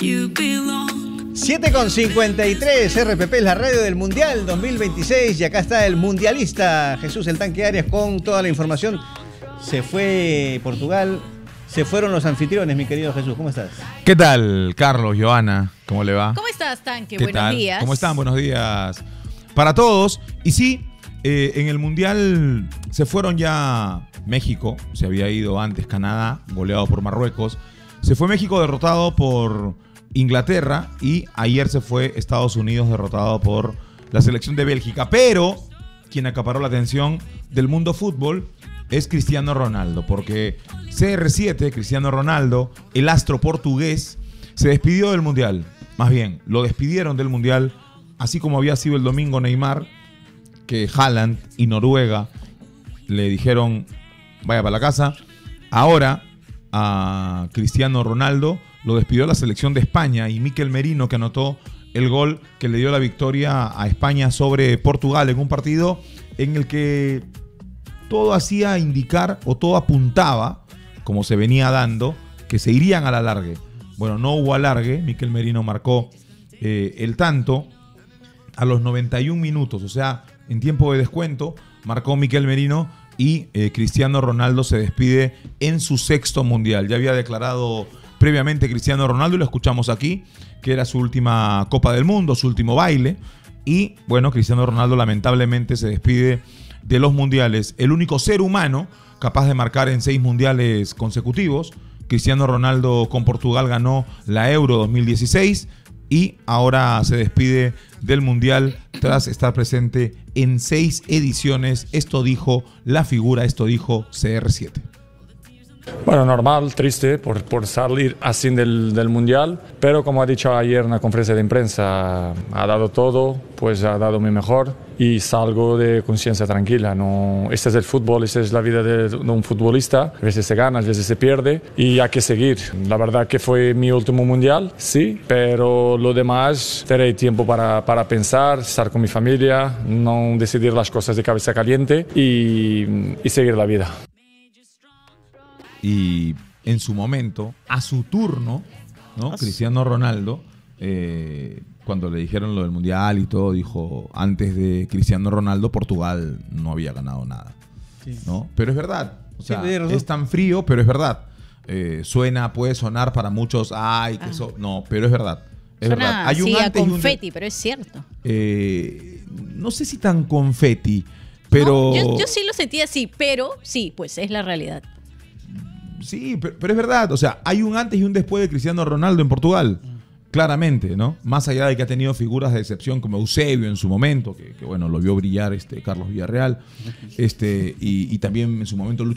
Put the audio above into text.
7:53, RPP es la radio del Mundial 2026 y acá está el mundialista Jesús el Tanque Arias con toda la información. Se fue Portugal, se fueron los anfitriones, mi querido Jesús, ¿cómo estás? ¿Qué tal, Carlos, Joana? ¿Cómo le va? ¿Cómo estás, Tanque? ¿Qué Buenos tal? días. ¿Cómo están? Buenos días para todos. Y sí, en el Mundial se fueron ya México, se había ido antes Canadá, goleado por Marruecos. Se fue México derrotado por Inglaterra y ayer se fue Estados Unidos derrotado por la selección de Bélgica. Pero quien acaparó la atención del mundo fútbol es Cristiano Ronaldo, porque CR7, Cristiano Ronaldo, el astro portugués, se despidió del Mundial. Más bien, lo despidieron del Mundial, así como había sido el domingo Neymar, que Haaland y Noruega le dijeron vaya para la casa. Ahora a Cristiano Ronaldo lo despidió la selección de España y Mikel Merino, que anotó el gol que le dio la victoria a España sobre Portugal en un partido en el que todo hacía indicar o todo apuntaba, como se venía dando, que se irían a la alargue. Bueno, no hubo alargue. Mikel Merino marcó el tanto a los 91 minutos, o sea, en tiempo de descuento, marcó Mikel Merino y Cristiano Ronaldo se despide en su sexto Mundial. Ya había declarado previamente Cristiano Ronaldo, y lo escuchamos aquí, que era su última Copa del Mundo, su último baile. Y bueno, Cristiano Ronaldo lamentablemente se despide de los mundiales. El único ser humano capaz de marcar en 6 mundiales consecutivos. Cristiano Ronaldo con Portugal ganó la Euro 2016 y ahora se despide del mundial tras estar presente en 6 ediciones. Esto dijo la figura, esto dijo CR7. Bueno, normal, triste por salir así del Mundial, pero como ha dicho ayer en la conferencia de prensa, ha dado todo, pues ha dado mi mejor y salgo de conciencia tranquila. No, este es el fútbol, esta es la vida de un futbolista, a veces se gana, a veces se pierde y hay que seguir. La verdad que fue mi último Mundial, sí, pero lo demás tendré tiempo para pensar, estar con mi familia, no decidir las cosas de cabeza caliente y seguir la vida. Y en su momento, a su turno, ¿no? Cristiano Ronaldo, cuando le dijeron lo del Mundial y todo, dijo, antes de Cristiano Ronaldo, Portugal no había ganado nada. Sí. ¿No? Pero es verdad. O sea, sí, es tan frío, pero es verdad. Puede sonar para muchos, no, pero es verdad. Es verdad. Hay un sí, antes a confeti, pero es cierto. No sé si tan confeti, pero... No, yo sí lo sentí así, pero sí, pues es la realidad. Sí, pero es verdad. O sea, hay un antes y un después de Cristiano Ronaldo en Portugal. Claramente, ¿no? Más allá de que ha tenido figuras de excepción como Eusebio en su momento, que bueno, lo vio brillar Carlos Villarreal, y también en su momento